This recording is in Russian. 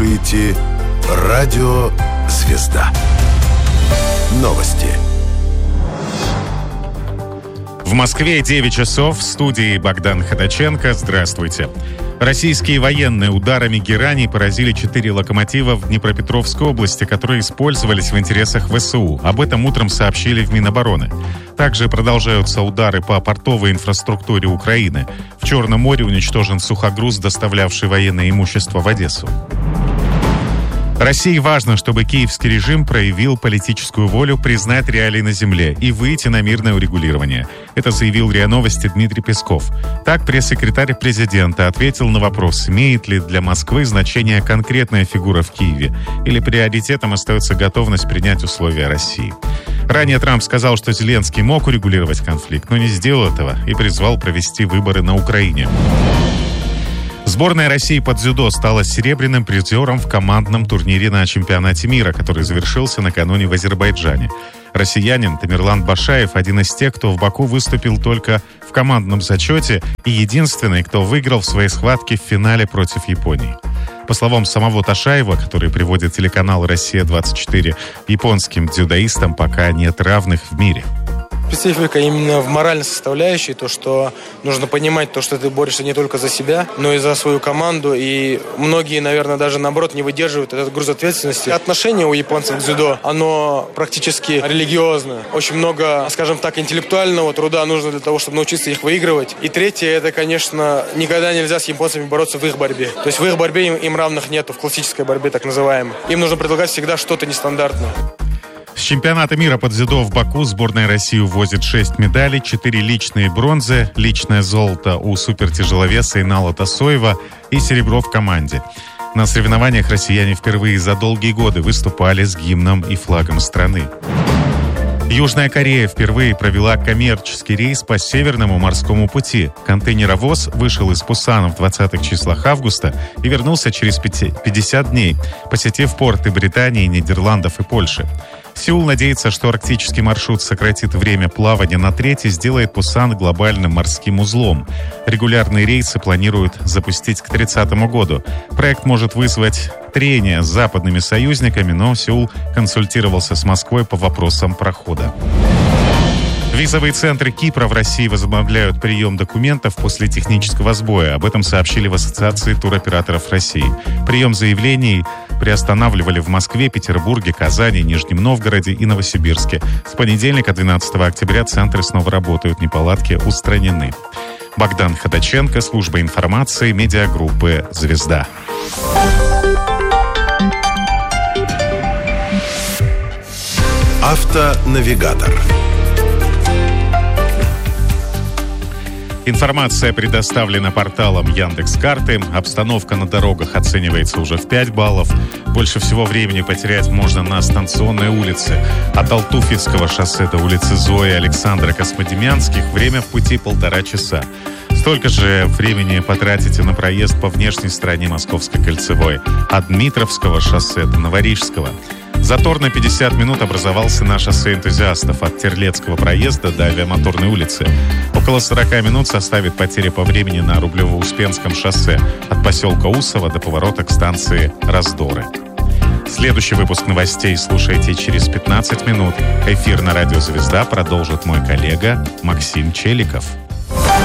слушаете Радио Звезда. Новости. В Москве 9 часов. В студии Богдан Ходаченко. Здравствуйте. Российские военные ударами герани поразили 4 локомотива в Днепропетровской области, которые использовались в интересах ВСУ. Об этом утром сообщили в Минобороны. Также продолжаются удары по портовой инфраструктуре Украины. В Черном море уничтожен сухогруз, доставлявший военное имущество в Одессу. России важно, чтобы киевский режим проявил политическую волю признать реалии на земле и выйти на мирное урегулирование. Это заявил РИА Новости Дмитрий Песков. Так, пресс-секретарь президента ответил на вопрос, имеет ли для Москвы значение конкретная фигура в Киеве или приоритетом остается готовность принять условия России. Ранее Трамп сказал, что Зеленский мог урегулировать конфликт, но не сделал этого и призвал провести выборы на Украине. Сборная России по дзюдо стала серебряным призером в командном турнире на чемпионате мира, который завершился накануне в Азербайджане. Россиянин Тамерлан Башаев один из тех, кто в Баку выступил только в командном зачете и единственный, кто выиграл в своей схватке в финале против Японии. По словам самого Ташаева, который приводит телеканал «Россия-24», японским дзюдоистам пока нет равных в мире. Специфика именно в моральной составляющей, то, что нужно понимать, то, что ты борешься не только за себя, но и за свою команду, и многие, наверное, даже наоборот не выдерживают этот груз ответственности. Отношение у японцев к дзюдо, оно практически религиозное. Очень много, скажем так, интеллектуального труда нужно для того, чтобы научиться их выигрывать. И третье, это, конечно, никогда нельзя с японцами бороться в их борьбе. То есть в их борьбе им равных нету, в классической борьбе так называемой. Им нужно предлагать всегда что-то нестандартное. С чемпионата мира по дзюдо в Баку сборная России увозит 6 медалей, 4 личные бронзы, личное золото у супертяжеловеса Инала Тасоева и серебро в команде. На соревнованиях россияне впервые за долгие годы выступали с гимном и флагом страны. Южная Корея впервые провела коммерческий рейс по Северному морскому пути. Контейнеровоз вышел из Пусана в 20-х числах августа и вернулся через 50 дней, посетив порты Британии, Нидерландов и Польши. Сеул надеется, что арктический маршрут сократит время плавания на треть и сделает Пусан глобальным морским узлом. Регулярные рейсы планируют запустить к 30 году. Проект может вызвать трения с западными союзниками, но Сеул консультировался с Москвой по вопросам прохода. Визовые центры Кипра в России возобновляют прием документов после технического сбоя. Об этом сообщили в Ассоциации туроператоров России. Прием заявлений приостанавливали в Москве, Петербурге, Казани, Нижнем Новгороде и Новосибирске. С понедельника, 12 октября, центры снова работают, неполадки устранены. Богдан Ходаченко, служба информации, медиагруппы «Звезда». Автонавигатор. Информация предоставлена порталом Яндекс.Карты. Обстановка на дорогах оценивается уже в 5 баллов. Больше всего времени потерять можно на станционной улице. От Алтуфьевского шоссе до улицы Зои Александра Космодемьянских время в пути 1,5 часа. Столько же времени потратите на проезд по внешней стороне Московской кольцевой. От Дмитровского шоссе до Новорижского. Затор на 50 минут образовался на шоссе энтузиастов от Терлецкого проезда до Авиамоторной улицы. Около 40 минут составит потеря по времени на Рублево-Успенском шоссе от поселка Усово до поворота к станции Раздоры. Следующий выпуск новостей слушайте через 15 минут. Эфир на радио «Звезда» продолжит мой коллега Максим Челиков.